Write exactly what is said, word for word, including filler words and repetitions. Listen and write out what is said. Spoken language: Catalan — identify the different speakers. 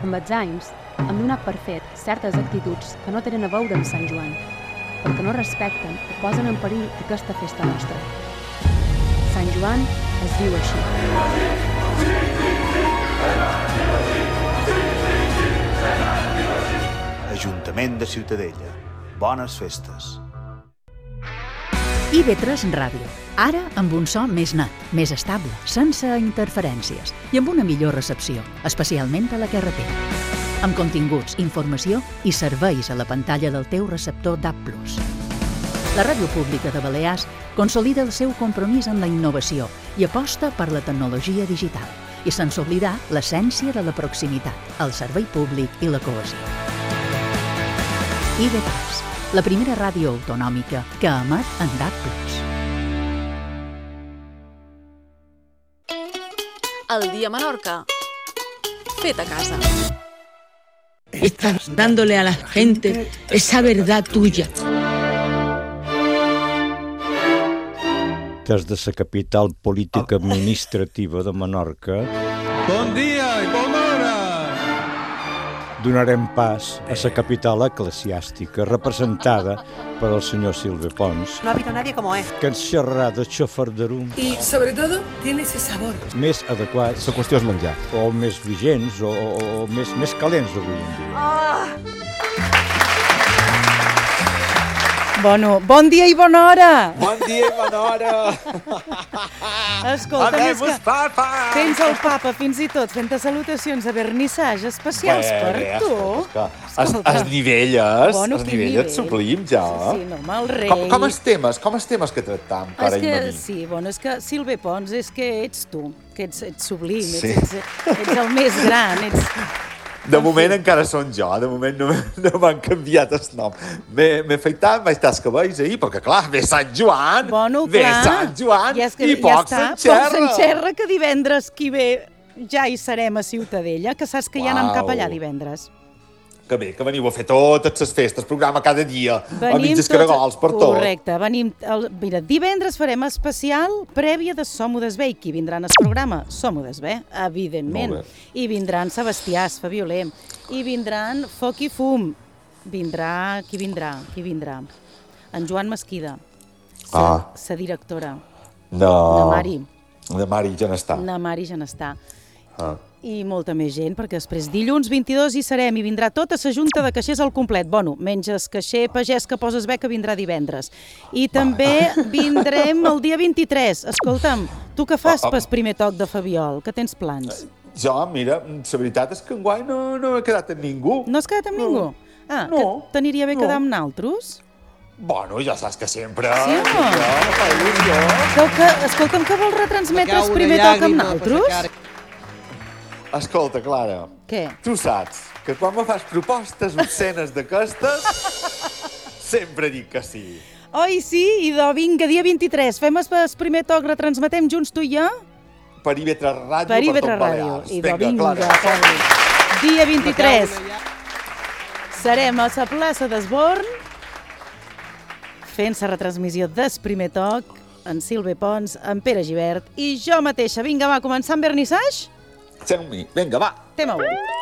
Speaker 1: Amb els anys, hem donat per fet certes actituds que no tenen a veure amb Sant Joan, perquè no respecten o posen en perill aquesta festa nostra. Sant Joan es viu així.
Speaker 2: Ajuntament de Ciutadella. Bones festes.
Speaker 3: I ve tres Ràdio. Ara amb un so més net, més estable, sense interferències i amb una millor recepció, especialment a la carretera. Amb continguts, informació i serveis a la pantalla del teu receptor D A B plus. La Ràdio Pública de Balears consolida el seu compromís amb la innovació i aposta per la tecnologia digital, i sense oblidar l'essència de la proximitat, el servei públic i la cohesió. I ve tres, la primera ràdio autonòmica que emet en D A B plus.
Speaker 4: El Día Menorca. Fet a casa.
Speaker 5: Estás dándole a la gente esa verdad tuya.
Speaker 6: Des de la capital política administrativa de Menorca.
Speaker 7: Bon dia i bona hora!
Speaker 6: Donarem pas a la capital eclesiàstica, representada per el senyor Silve Pons.
Speaker 8: No ha habido nadie como él.
Speaker 6: Que ens xerrarà de xofarderum.
Speaker 5: Y sobre todo, tiene ese sabor.
Speaker 6: Més adequats.
Speaker 7: La qüestió és menjar.
Speaker 6: O més vigents, o, o, o més, més calents d'avui en dia.
Speaker 8: Oh!
Speaker 9: Bueno, bon dia i bona hora!
Speaker 7: Bon dia i bona hora!
Speaker 9: Escolta, més que tens el papa fins i tot fent salutacions a vernissatge especials
Speaker 7: bé,
Speaker 9: per
Speaker 7: bé,
Speaker 9: tu.
Speaker 7: escolta, es, es nivelles,
Speaker 9: Bueno,
Speaker 7: es
Speaker 9: quin
Speaker 7: nivelles
Speaker 9: nivell.
Speaker 7: sublim ja.
Speaker 9: Sí, sí, no, amb el rei.
Speaker 7: Com, com els temes, com els temes que tractam,
Speaker 9: És
Speaker 7: cara i
Speaker 9: que,
Speaker 7: mamí?
Speaker 9: sí, bueno, és que Silve Pons, és que ets tu, que ets, ets sublim,
Speaker 7: Sí.
Speaker 9: ets, ets, ets el més gran, ets...
Speaker 7: De moment encara són jo, de moment no, no m'han canviat el nom. M'he m'he afeitat, m'he estat els cabells ahir, perquè clar, ve Sant Joan,
Speaker 9: Bueno,
Speaker 7: ve
Speaker 9: clar,
Speaker 7: Sant Joan
Speaker 9: ja és que,
Speaker 7: i
Speaker 9: ja
Speaker 7: poc
Speaker 9: està,
Speaker 7: s'enxerra.
Speaker 9: Poc s'enxerra, que divendres qui ve ja hi serem a Ciutadella, que saps que ja anem cap allà
Speaker 7: Uau.
Speaker 9: divendres.
Speaker 7: Que bé, que veniu a fer totes les festes, programa cada dia, a mig
Speaker 9: tots-
Speaker 7: caragols per tot.
Speaker 9: Correcte, venim... El, mira, divendres farem especial prèvia de Som-ho Desvé. I qui vindrà en el programa? Som-ho Desvé, evidentment.
Speaker 7: Molt bé.
Speaker 9: I vindran Sebastià, es fa violer. I vindran Foc i Fum. Vindrà... Qui vindrà? Qui vindrà? En Joan Mesquida. Sa,
Speaker 7: Ah.
Speaker 9: sa directora.
Speaker 7: No.
Speaker 9: Na Mari.
Speaker 7: Na Mari ja n'està.
Speaker 9: Na Mari ja n'està.
Speaker 7: Ah.
Speaker 9: I molta més gent, perquè després dilluns vint-i-dos hi serem i vindrà tota la junta de caixers al complet. Bueno, menys el caixer pagès que poses bé, que vindrà divendres. I també vindrem el dia vint-i-tres. Escolta'm, tu què fas
Speaker 7: Ah, ah.
Speaker 9: pel primer toc de Fabiol? Que tens plans?
Speaker 7: Jo, mira, la veritat és que enguany no, no he quedat amb ningú.
Speaker 9: No has quedat amb
Speaker 7: No.
Speaker 9: ningú? Ah,
Speaker 7: No.
Speaker 9: que t'aniria bé
Speaker 7: No.
Speaker 9: quedar amb naltros?
Speaker 7: Bueno, ja saps que sempre...
Speaker 9: Sí,
Speaker 7: que
Speaker 9: home.
Speaker 7: jo, fa il·lusió.
Speaker 9: Que, que, escolta'm, que vols retransmetre el primer toc amb naltros?
Speaker 7: Escolta, Clara,
Speaker 9: Què?
Speaker 7: tu saps que quan me fas propostes obscenes d'aquestes, sempre dic que sí.
Speaker 9: Oi, sí? Idò, vinga, dia vint-i-tres. Fem el el primer toc, retransmetem junts tu i jo?
Speaker 7: Per I V tres Ràdio,
Speaker 9: Per I V
Speaker 7: per
Speaker 9: tres
Speaker 7: tot
Speaker 9: Ràdio.
Speaker 7: Balears.
Speaker 9: Idò, vinga,
Speaker 7: Clara.
Speaker 9: Carli. Dia vint-i-tres. Serem a la plaça d'Esborn fent la retransmissió del primer toc en Silve Pons, en Pere Gibert i jo mateixa. Vinga, va, començar amb vernissatge?
Speaker 7: Som-hi. Vinga, va.
Speaker 9: Tema u.